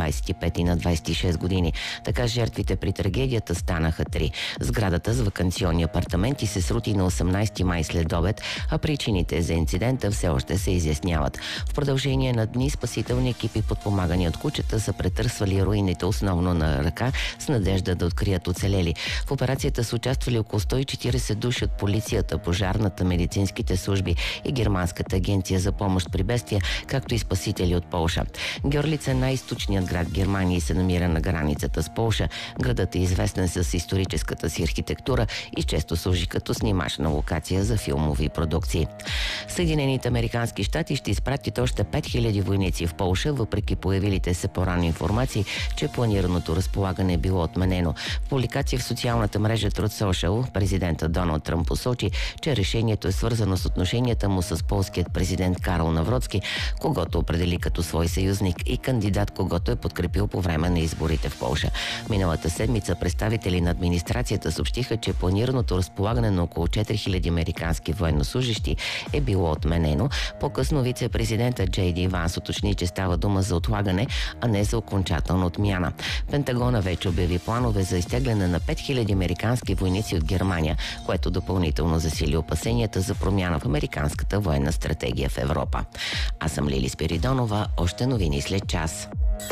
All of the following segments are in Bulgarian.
25 и на 26 години. Така жертвите при трагедията станаха 3. Сградата с ваканционни апартаменти се срути на 18 май след обед, а причините за инцидента все още се изясняват. В продължение на дни спасителни екипи, подпомагани от кучета, са претърсвали руините основно на ръка с надежда да открият оцелели. В операцията са участвали около 140 души от полицията, пожарната, медицинските служби и Германската агенция за помощ при бедствия, както и спасители от Полша. Гьорлиц е най-източният град в Германия и се намира на границата с Полша. Градът е известен с историческата си архитектура и често служи като снимачна локация за филмови продукции. Съединените американски щати ще изпратят още 5000 войници в Полша, въпреки появилите се по-рано информации, че планираното разполагане е било отменено. В публикация в социалната мрежа Truth Social президентът Доналд Тръмп посочи, че решението е свързано с отношенията му с полският президент Карл Навроцки, когото определи като свой съюзник и кандидат, когото е подкрепил по време на изборите в Полша. Миналата седмица представители на администрацията съобщиха, че планираното разполагане на около 4000 американски военнослужащи е било отменено. По-късно вице-президента Джей Ди Ванс уточни, че става дума за отлагане, а не за окончателна отмяна. Пентагона вече обяви планове за изтегляне на 5000 американски войници от Германия, което допълнително засили опасенията за промяна в американската военна стратегия в Европа. Аз съм Лили Спиридонова. Още новини след час.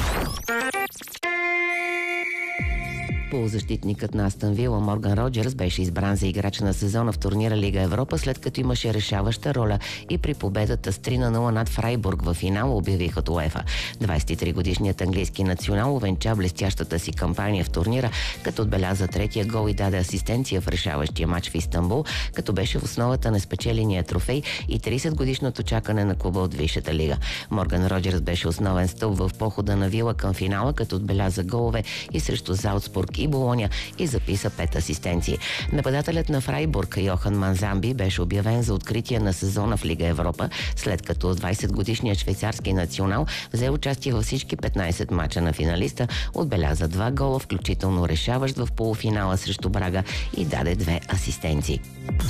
Полузащитникът на Астън Вила Морган Роджерс беше избран за играч на сезона в турнира Лига Европа, след като имаше решаваща роля и при победата с 3-0 над Фрайбург в финал, обявиха от УЕФА. 23-годишният английски национал увенча блестящата си кампания в турнира, като отбеляза третия гол и даде асистенция в решаващия матч в Истанбул, като беше в основата на спечеления трофей и 30-годишното чакане на клуба от Висшата лига. Морган Роджерс беше основен стълб в похода на Вила към финала, като отбеляза голове и срещу Залцбург и Болоня и записа 5 асистенции. Нападателят на Фрайбург Йохан Манзамби беше обявен за откритие на сезона в Лига Европа, след като 20-годишният швейцарски национал взе участие във всички 15 мача на финалиста, отбеляза 2 гола, включително решаващ в полуфинала срещу Брага, и даде 2 асистенции.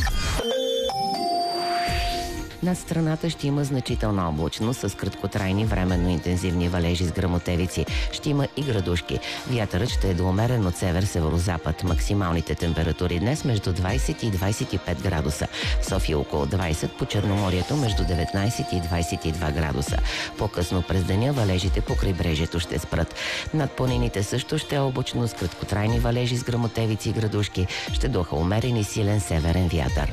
Над страната ще има значителна облачност с краткотрайни временно интензивни валежи с гръмотевици. Ще има и градушки. Вятърът ще е до умерен от север-северозапад. Максималните температури днес между 20 и 25 градуса. В София около 20, по Черноморието между 19 и 22 градуса. По-късно през деня валежите по крайбрежието ще спрат. Над планините също ще е облачно с краткотрайни валежи с гръмотевици и градушки. Ще духа умерен и силен северен вятър.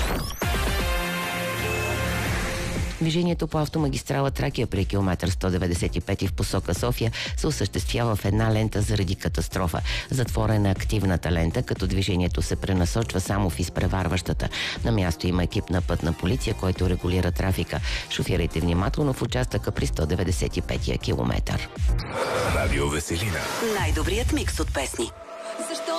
Движението по автомагистрала Тракия при километър 195 в посока София се осъществява в една лента заради катастрофа. Затворена е активната лента, като движението се пренасочва само в изпреварващата. На място има екип на пътна полиция, който регулира трафика. Шофирайте внимателно в участъка при 195 километър. Радио Веселина. Най-добрият микс от песни.